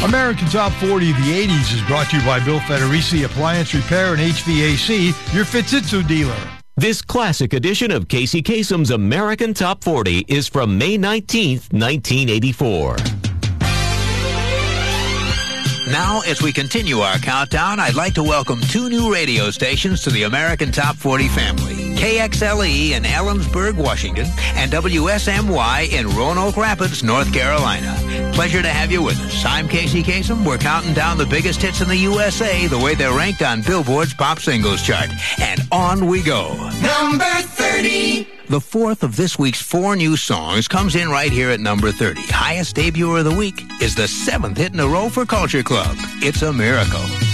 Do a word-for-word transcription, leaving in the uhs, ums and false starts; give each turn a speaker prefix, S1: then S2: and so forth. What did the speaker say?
S1: American Top forty of the eighties is brought to you by Bill Federici Appliance Repair and H V A C, your Fitzitsu dealer.
S2: This classic edition of Casey Kasem's American Top forty is from May nineteenth, nineteen eighty-four.
S3: Now, as we continue our countdown, I'd like to welcome two new radio stations to the American Top forty family. K X L E in Ellensburg, Washington, and W S M Y in Roanoke Rapids, North Carolina. Pleasure to have you with us. I'm Casey Kasem. We're counting down the biggest hits in the U S A the way they're ranked on Billboard's Pop Singles chart. And on we go.
S4: Number thirty.
S3: The fourth of this week's four new songs comes in right here at number thirty. Highest debut of the week is the seventh hit in a row for Culture Club. It's a miracle.